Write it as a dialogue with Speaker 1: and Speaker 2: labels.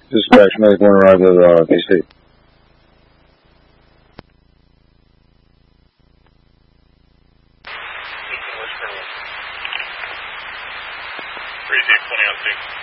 Speaker 1: Dispatch, medic 1 arrived at DC.
Speaker 2: Crazy 20 on 6.